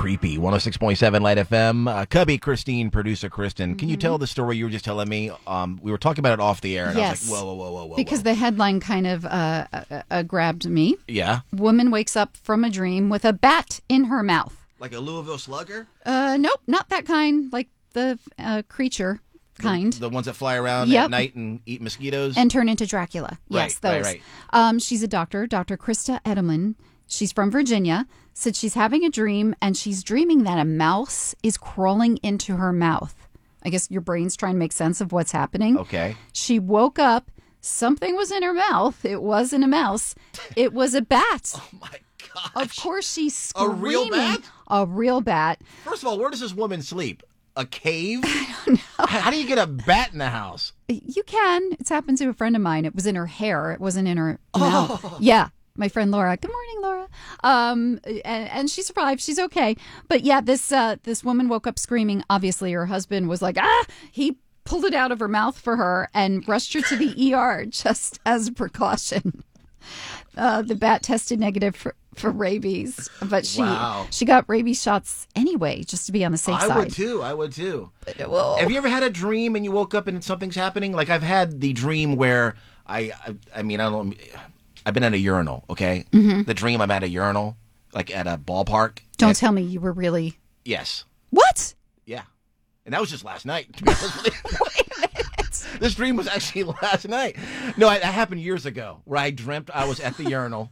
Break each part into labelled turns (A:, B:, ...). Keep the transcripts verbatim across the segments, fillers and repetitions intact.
A: creepy. one oh six point seven Light F M. Uh, Cubby, Christine, producer Kristen. Mm-hmm. Can you tell the story you were just telling me? Um, we were talking about it off the air, and
B: yes.
A: I was like, whoa, whoa, whoa, whoa, whoa.
B: Because
A: whoa.
B: the headline kind of uh, uh, uh, grabbed me.
A: Yeah.
B: Woman wakes up from a dream with a bat in her mouth.
A: Like a Louisville Slugger?
B: Uh, nope, not that kind. Like the uh, creature kind.
A: The, the ones that fly around
B: yep.
A: at night and eat mosquitoes?
B: And turn into Dracula.
A: Right,
B: yes, those.
A: Right, right.
B: Um, she's a doctor, Doctor Krista Edelman. She's from Virginia. Said she's having a dream, and she's dreaming that a mouse is crawling into her mouth. I guess your brain's trying to make sense of what's happening.
A: Okay.
B: She woke up. Something was in her mouth. It wasn't a mouse. It was a bat.
A: Oh, my gosh.
B: Of course, she's screaming.
A: A real bat?
B: A real bat.
A: First of all, where does this woman sleep? A cave?
B: I don't know.
A: How do you get a bat in the house?
B: You can. It's happened to a friend of mine. It was in her hair. It wasn't in her
A: Oh.
B: mouth. Yeah. My friend Laura. Good morning, Laura. Um, and, and she survived. She's okay. But yeah, this uh, this woman woke up screaming. Obviously, her husband was like, ah, he pulled it out of her mouth for her and rushed her to the E R just as a precaution. Uh, the bat tested negative for, for rabies, but she
A: Wow.
B: she got rabies shots anyway, just to be on the safe
A: I
B: side.
A: would too. I would too.
B: Well,
A: Have you ever had a dream and you woke up and something's happening? Like I've had the dream where I, I, I mean, I don't. I've been at a urinal. Okay,
B: mm-hmm.
A: The dream I'm at a urinal, like at a ballpark.
B: Don't
A: and,
B: tell me you were really.
A: Yes.
B: What?
A: Yeah, and that was just last night. To be honest with you.
B: Wait a minute.
A: This dream was actually last night. No, it happened years ago where I dreamt I was at the urinal.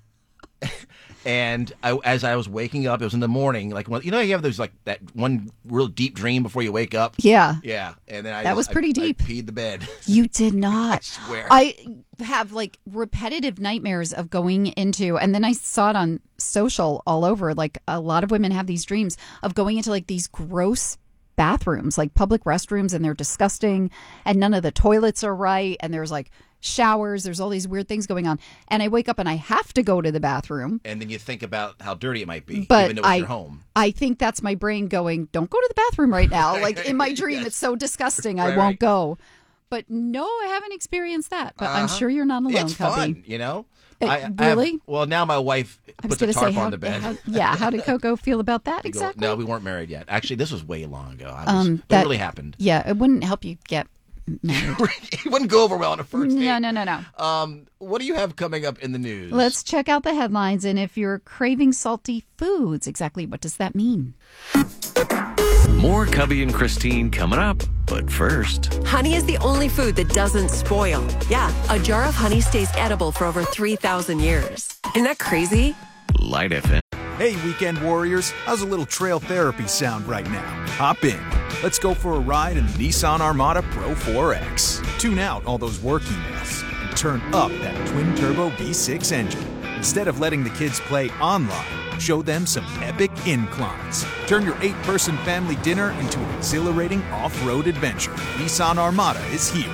A: And I, as I was waking up, it was in the morning. Like, you know, you have those, like, that one real deep dream before you wake up?
B: Yeah.
A: Yeah. And then I
B: That
A: just,
B: was pretty
A: I,
B: deep.
A: I peed the bed.
B: You did not.
A: I swear.
B: I have, like, repetitive nightmares of going into, and then I saw it on social all over. Like, a lot of women have these dreams of going into, like, these gross bathrooms, like public restrooms, and they're disgusting, and none of the toilets are right, and there's, like, showers, there's all these weird things going on, and I wake up and I have to go to the bathroom,
A: and then you think about how dirty it might be,
B: but
A: even though it's
B: I,
A: your home.
B: I think that's my brain going, don't go to the bathroom right now. Like in my dream,
A: Yes.
B: It's so disgusting, I
A: Right,
B: won't
A: right.
B: go. But no, I haven't experienced that. But I'm
A: Uh-huh.
B: sure you're not alone,
A: It's
B: Cubby.
A: fun, you know?
B: Uh,
A: I, I have-
B: really?
A: well, now my wife
B: I was
A: puts a
B: going to
A: tarp
B: say, how,
A: on the bed.
B: how, yeah, how did Coco feel about that
A: You go,
B: exactly?
A: no, we weren't married yet. Actually, this was way long ago. I was,
B: Um,
A: but
B: that-
A: it really happened.
B: Yeah, it wouldn't help you get married.
A: It wouldn't go over well on a first date.
B: No, no, no, no.
A: Um, what do you have coming up in the news?
B: Let's check out the headlines. And if you're craving salty foods, exactly what does that mean?
C: More Cubby and Christine coming up. But first,
D: Honey is the only food that doesn't spoil. Yeah, a jar of honey stays edible for over three thousand years. Isn't that crazy?
C: Light F M.
E: Hey, weekend warriors, how's a little trail therapy sound right now? Hop in. Let's go for a ride in the Nissan Armada Pro four X. Tune out all those work emails and turn up that twin-turbo V six engine. Instead of letting the kids play online, show them some epic inclines. Turn your eight-person family dinner into an exhilarating off-road adventure. Nissan Armada is here.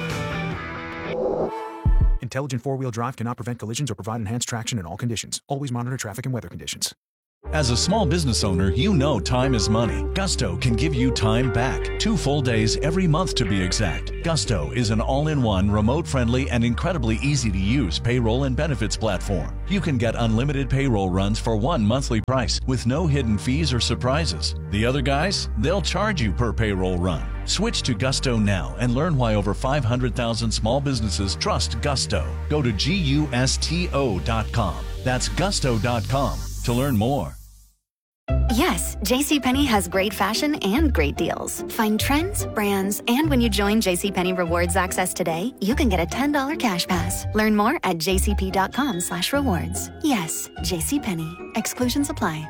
E: Intelligent four-wheel drive cannot prevent collisions or provide enhanced traction in all conditions. Always monitor traffic and weather conditions.
F: As a small business owner, you know time is money. Gusto can give you time back. Two full days every month to be exact. Gusto is an all-in-one, remote-friendly, and incredibly easy-to-use payroll and benefits platform. You can get unlimited payroll runs for one monthly price with no hidden fees or surprises. The other guys, they'll charge you per payroll run. Switch to Gusto now and learn why over five hundred thousand small businesses trust Gusto. Go to gusto dot com. That's gusto dot com to learn more.
G: Yes, JCPenney has great fashion and great deals. Find trends, brands, and when you join JCPenney Rewards Access today, you can get a ten dollars cash pass. Learn more at jcp.com slash rewards. Yes, JCPenney. Exclusions apply.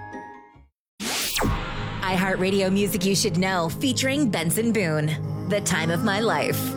H: iHeartRadio Music You Should Know, featuring Benson Boone. The Time of My Life.